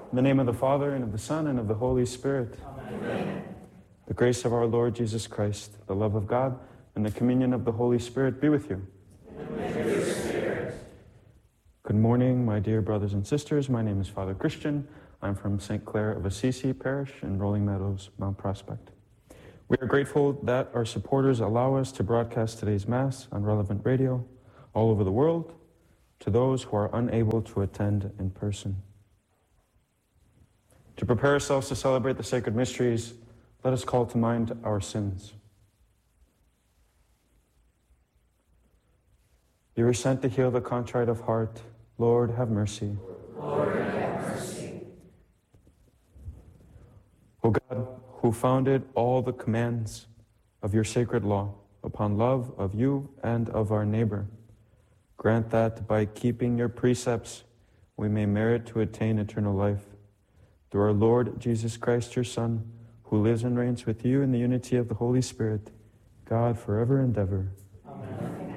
In the name of the Father, and of the Son, and of the Holy Spirit. Amen. The grace of our Lord Jesus Christ, the love of God, and the communion of the Holy Spirit be with you. And with your spirit. Good morning, my dear brothers and sisters. My name is Father Christian. I'm from St. Clare of Assisi Parish in Rolling Meadows, Mount Prospect. We are grateful that our supporters allow us to broadcast today's Mass on Relevant Radio all over the world to those who are unable to attend in person. To prepare ourselves to celebrate the sacred mysteries, let us call to mind our sins. You were sent to heal the contrite of heart. Lord, have mercy. Lord, have mercy. O God, who founded all the commands of your sacred law upon love of you and of our neighbor, grant that by keeping your precepts we may merit to attain eternal life. Through our Lord Jesus Christ, your Son, who lives and reigns with you in the unity of the Holy Spirit, God forever and ever.